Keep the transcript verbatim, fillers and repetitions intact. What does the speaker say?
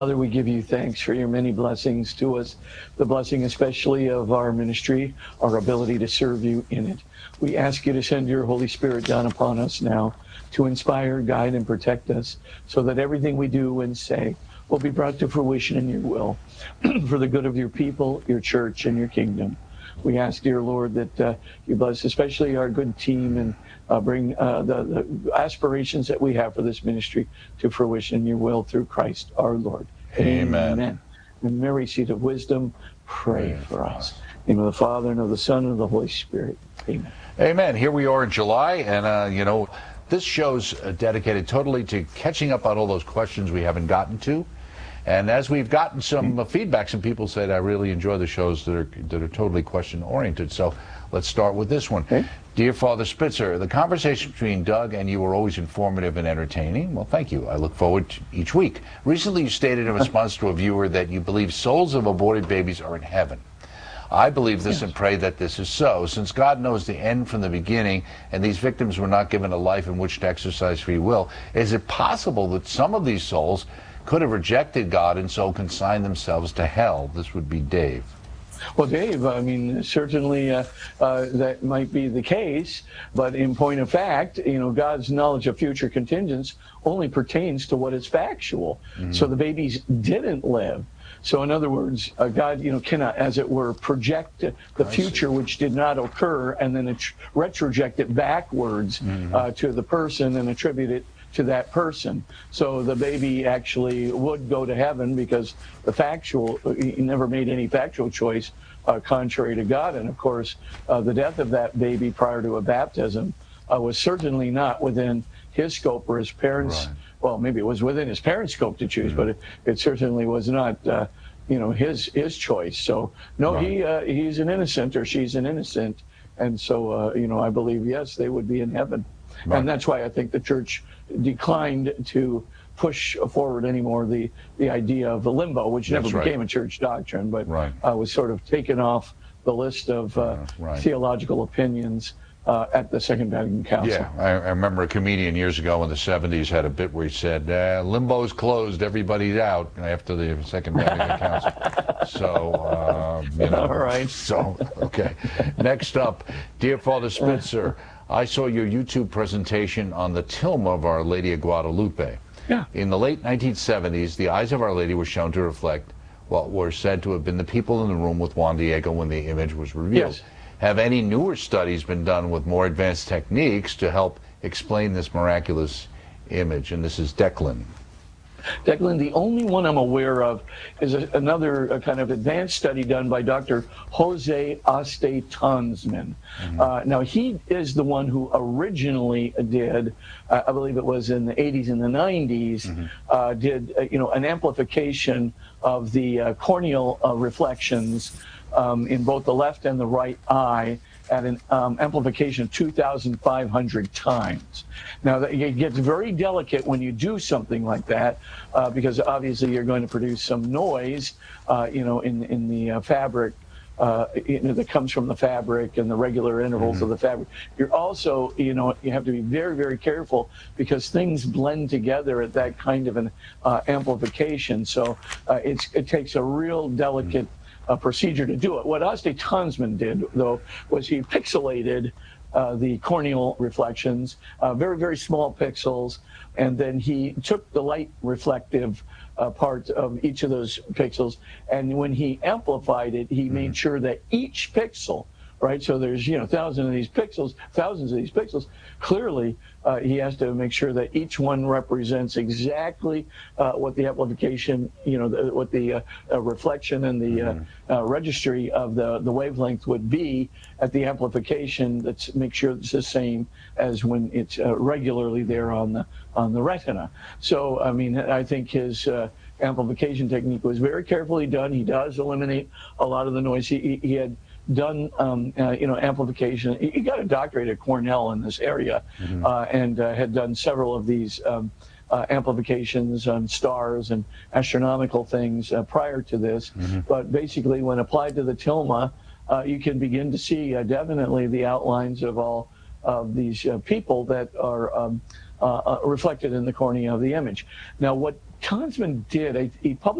Father, we give you thanks for your many blessings to us, the blessing especially of our ministry, our ability to serve you in it. We ask you to send your Holy Spirit down upon us now to inspire, guide, and protect us so that everything we do and say will be brought to fruition in your will for the good of your people, your church, and your kingdom. We ask, dear Lord, that uh, you bless especially our good team and uh, bring uh, the, the aspirations that we have for this ministry to fruition in your will through Christ our Lord. Amen. Amen. And Mary, seat of wisdom, pray for us. In the name of the Father, and of the Son, and of the Holy Spirit. Amen. Amen. Here we are in July, and, uh, you know, this show's uh, dedicated totally to catching up on all those questions we haven't gotten to. And as we've gotten some uh, feedback, some people said, I really enjoy the shows that are that are totally question-oriented. So let's start with this one. Okay. Dear Father Spitzer, the conversation between Doug and you are always informative and entertaining. Well, thank you. I look forward to each week. Recently, you stated in response to a viewer that you believe souls of aborted babies are in heaven. I believe this yes. and pray that this is so. Since God knows the end from the beginning and these victims were not given a life in which to exercise free will, is it possible that some of these souls could have rejected God and so consigned themselves to hell? This would be Dave. Well, Dave, I mean, certainly uh, uh, that might be the case, but in point of fact, you know, God's knowledge of future contingents only pertains to what is factual. Mm-hmm. So the babies didn't live. So in other words, uh, God, you know, cannot, as it were, project the future which did not occur and then retroject it backwards mm-hmm. uh, to the person and attribute it to that person. So the baby actually would go to heaven because the factual, he never made any factual choice uh, contrary to God. And of course, uh, the death of that baby prior to a baptism uh, was certainly not within his scope or his parents. Right. Well, maybe it was within his parents' scope to choose, mm-hmm. but it, it certainly was not, uh, you know, his his choice. So no, right. he uh, he's an innocent or she's an innocent. And so, uh, you know, I believe, yes, they would be in heaven. Right. And that's why I think the church declined to push forward anymore the, the idea of the limbo, which that's never right. became a church doctrine, but right. uh, was sort of taken off the list of uh, uh, right. theological opinions uh, at the Second Vatican Council. Yeah, I, I remember a comedian years ago in the seventies had a bit where he said, uh, limbo's closed, everybody's out after the Second Vatican Council. So, uh, you know. All right. So, okay. Next up, dear Father Spitzer, I saw your YouTube presentation on the tilma of Our Lady of Guadalupe. Yeah. In the late nineteen seventies, the eyes of Our Lady were shown to reflect what were said to have been the people in the room with Juan Diego when the image was revealed. Yes. Have any newer studies been done with more advanced techniques to help explain this miraculous image? And this is Declan. Declan, the only one I'm aware of is a, another a kind of advanced study done by Doctor Jose Aste Tonsman. Mm-hmm. Uh, now, he is the one who originally did, uh, I believe it was in the eighties and the nineties, mm-hmm. uh, did, uh, you know, an amplification of the uh, corneal uh, reflections um, in both the left and the right eye at an um, amplification of two thousand five hundred times. Now, it gets very delicate when you do something like that, uh, because obviously you're going to produce some noise, uh, you know, in in the uh, fabric, uh, you know, that comes from the fabric and the regular intervals mm-hmm. of the fabric. You're also, you know, you have to be very, very careful because things blend together at that kind of an uh, amplification. So uh, it's it takes a real delicate mm-hmm. a procedure to do it. What Aste Tonsman did, though, was he pixelated uh, the corneal reflections, uh, very, very small pixels, and then he took the light reflective uh, part of each of those pixels, and when he amplified it, he mm-hmm. made sure that each pixel, right, so there's, you know, thousands of these pixels, thousands of these pixels, clearly uh, he has to make sure that each one represents exactly uh, what the amplification, you know, the, what the uh, uh, reflection and the mm-hmm. uh, uh, registry of the, the wavelength would be at the amplification. That's make sure it's the same as when it's uh, regularly there on the on the retina. So, I mean, I think his uh, amplification technique was very carefully done. He does eliminate a lot of the noise. He, he had done, um, uh, you know, amplification. He, he got a doctorate at Cornell in this area, mm-hmm. uh, and uh, had done several of these um, uh, amplifications on stars and astronomical things uh, prior to this. Mm-hmm. But basically, when applied to the tilma, uh, you can begin to see uh, definitely the outlines of all of these uh, people that are um, uh, uh, reflected in the cornea of the image. Now, what Tonsman did. He published